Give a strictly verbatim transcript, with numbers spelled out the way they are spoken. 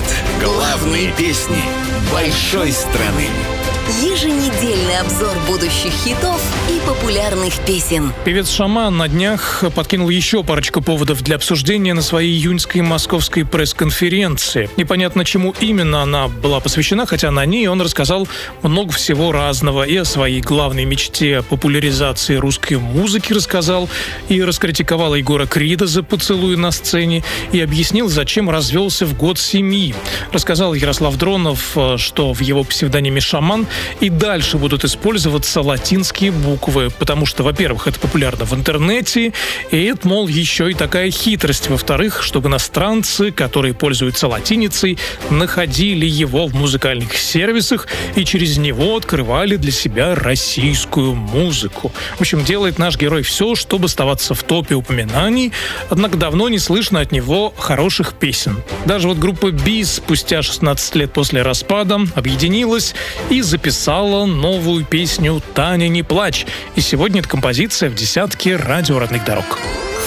Главные песни большой страны. Еженедельный обзор будущих хитов и популярных песен. Певец Шаман на днях подкинул еще парочку поводов для обсуждения на своей июньской московской пресс-конференции. Непонятно, чему именно она была посвящена, хотя на ней он рассказал много всего разного. И о своей главной мечте популяризации русской музыки рассказал, и раскритиковал Егора Крида за поцелуй на сцене, и объяснил, зачем развелся в год семьи. Рассказал Ярослав Дронов, что в его псевдониме «Шаман» и дальше будут использоваться латинские буквы, потому что, во-первых, это популярно в интернете, и это, мол, еще и такая хитрость. Во-вторых, чтобы иностранцы, которые пользуются латиницей, находили его в музыкальных сервисах и через него открывали для себя российскую музыку. В общем, делает наш герой все, чтобы оставаться в топе упоминаний, однако давно не слышно от него хороших песен. Даже вот группа Бис спустя шестнадцать лет после распада объединилась и записала Писала новую песню «Таня, не плачь». И сегодня эта композиция в десятке радио родных дорог.